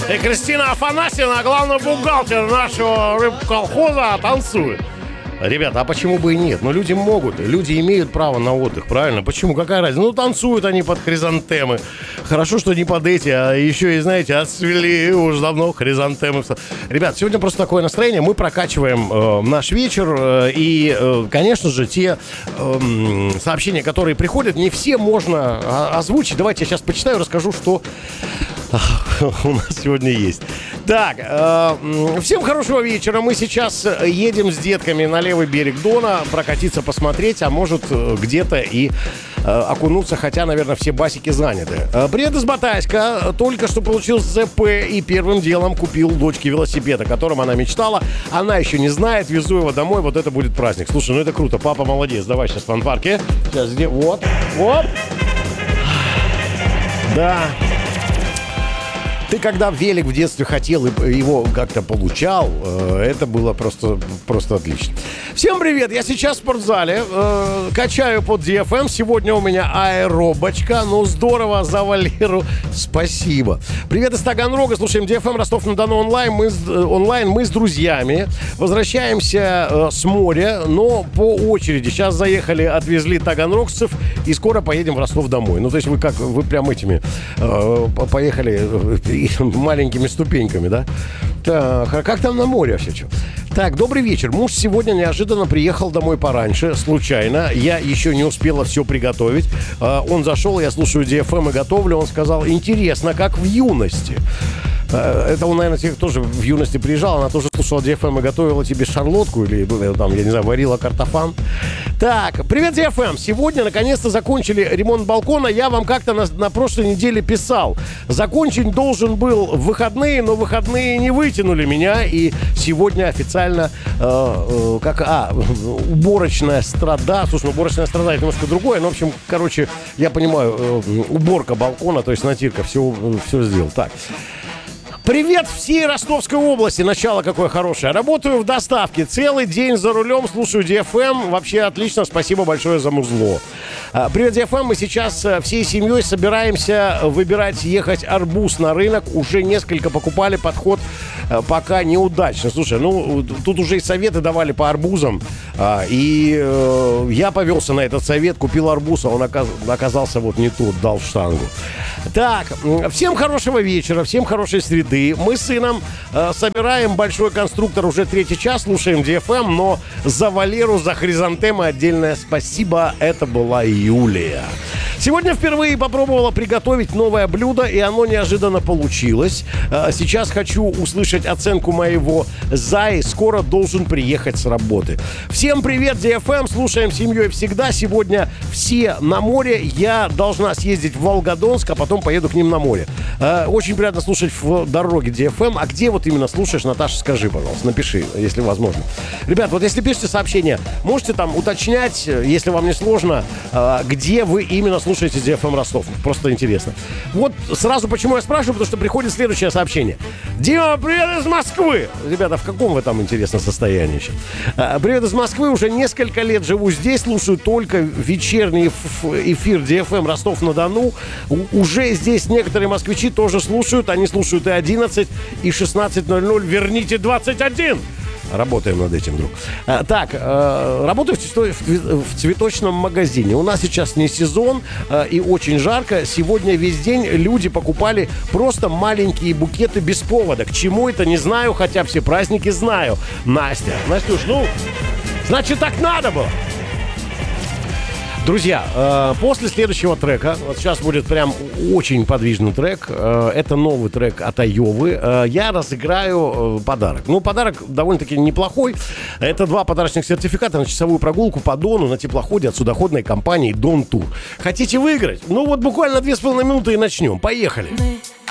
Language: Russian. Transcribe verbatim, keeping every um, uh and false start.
И Кристина Афанасьевна, главный бухгалтер нашего рыбколхоза, танцует. Ребята, а почему бы и нет? Ну, люди могут, люди имеют право на отдых, правильно? Почему? Какая разница? Ну, танцуют они под хризантемы. Хорошо, что не под эти, а еще и, знаете, отцвели уж давно хризантемы. Ребят, сегодня просто такое настроение. Мы прокачиваем э, наш вечер. Э, и, э, конечно же, те э, сообщения, которые приходят, не все можно озвучить. Давайте я сейчас почитаю, расскажу, что у нас сегодня есть. Так, э, всем хорошего вечера. Мы сейчас едем с детками на левый берег Дона прокатиться, посмотреть, а может где-то и э, окунуться, хотя, наверное, все басики заняты. Э, привет из Батайска. Только что получил ЗП и первым делом купил дочке велосипед, о котором она мечтала. Она еще не знает, везу его домой, вот это будет праздник. Слушай, ну это круто, папа молодец. Давай сейчас в фан-парке. Сейчас где? Вот, вот. Да. Ты когда велик в детстве хотел и его как-то получал, это было просто, просто отлично. Всем привет, я сейчас в спортзале, э, качаю под ди эф эм. Сегодня у меня аэробочка, ну здорово, за Валеру спасибо. Привет из Таганрога, слушаем ди эф эм Ростов-на-Дону онлайн. Мы, онлайн, мы с друзьями возвращаемся э, с моря, но по очереди. Сейчас заехали, отвезли таганрогцев и скоро поедем в Ростов домой. Ну то есть вы как, вы прям этими э, поехали... Э, маленькими ступеньками, да? Так, а как там на море вообще? Что? Так, добрый вечер. Муж сегодня неожиданно приехал домой пораньше, случайно. Я еще не успела все приготовить. Он зашел, я слушаю ди эф эм и готовлю. Он сказал, интересно, как в юности. Это он, наверное, тебе тоже в юности приезжал. Она тоже слушала ди эф эм и готовила тебе шарлотку или, там, я не знаю, варила картофан. Так, привет, ди эф эм. Сегодня, наконец-то, закончили ремонт балкона. Я вам как-то на, на прошлой неделе писал. Закончить должен был в выходные, но выходные не вытянули меня. И сегодня официально э, э, как, а, уборочная страда. Слушай, ну, уборочная страда — это немножко другое. Но, в общем, короче, я понимаю, э, уборка балкона, то есть натирка, все, все сделал. Так. Привет всей Ростовской области. Начало какое хорошее. Работаю в доставке. Целый день за рулем. Слушаю ди эф эм. Вообще отлично. Спасибо большое за музло. Привет, ди эф эм. Мы сейчас всей семьей собираемся выбирать ехать арбуз на рынок. Уже несколько покупали. Подход пока неудачно. Слушай, ну тут уже и советы давали по арбузам. И э, я повелся на этот совет. Купил арбуз, а он оказ... оказался вот не тот. Дал штангу. Так, всем хорошего вечера. Всем хорошей среды. Мы с сыном э, собираем большой конструктор уже третий час, слушаем ди эф эм, но за Валеру, за хризантемы отдельное спасибо. Это была Юлия. Сегодня впервые попробовала приготовить новое блюдо, и оно неожиданно получилось. Э, сейчас хочу услышать оценку моего зай. Скоро должен приехать с работы. Всем привет, ди эф эм. Слушаем семьей всегда. Сегодня все на море. Я должна съездить в Волгодонск, а потом поеду к ним на море. Э, очень приятно слушать в дороге ди эф эм. А где вот именно слушаешь, Наташа, скажи, пожалуйста, напиши, если возможно. Ребят, вот если пишете сообщение, можете там уточнять, если вам не сложно, где вы именно слушаете ди эф эм Ростов. Просто интересно. Вот сразу почему я спрашиваю, потому что приходит следующее сообщение. Дима, привет из Москвы! Ребята, в каком вы там, интересном состоянии еще? Привет из Москвы. Уже несколько лет живу здесь, слушаю только вечерний эфир ди эф эм Ростов-на-Дону. Уже здесь некоторые москвичи тоже слушают. Они слушают и одиннадцать, и шестнадцать ноль ноль. Верните двадцать один. Работаем над этим, друг. А, так, э, работаю в, цвето- в, в цветочном магазине. У нас сейчас не сезон э, и очень жарко. Сегодня весь день люди покупали просто маленькие букеты без повода. К чему это, не знаю, хотя все праздники знаю. Настя, Настюш, ну, значит, так надо было. Друзья, э, после следующего трека, вот сейчас будет прям очень подвижный трек, э, это новый трек от Айовы, э, я разыграю э, подарок. Ну, подарок довольно-таки неплохой. Это два подарочных сертификата на часовую прогулку по Дону на теплоходе от судоходной компании Дон Тур. Хотите выиграть? Ну, вот буквально две с половиной минуты и начнем. Поехали!